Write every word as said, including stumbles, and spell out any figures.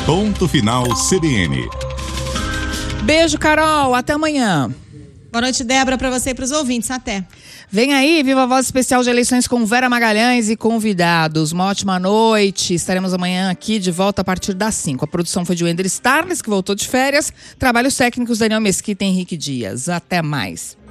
Ponto Final C B N. Beijo, Carol. Até amanhã. Boa noite, Débora, para você e para os ouvintes. Até. Vem aí, Viva a Voz Especial de Eleições com Vera Magalhães e convidados. Uma ótima noite. Estaremos amanhã aqui de volta a partir das cinco. A produção foi de Wender Starnes, que voltou de férias. Trabalhos técnicos Daniel Mesquita e Henrique Dias. Até mais.